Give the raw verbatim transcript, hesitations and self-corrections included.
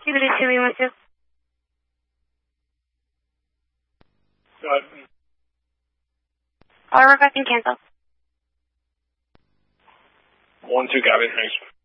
taxi to reach you, monsieur? Got All requesting cancel. one two cabin, thanks.